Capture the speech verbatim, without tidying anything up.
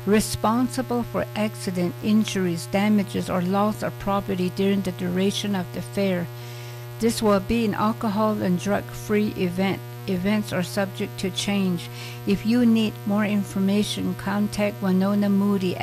responsible for accident, injuries, damages, or loss of property during the duration of the fair. This will be an alcohol and drug-free event. Events are subject to change. If you need more information, contact Winona Moody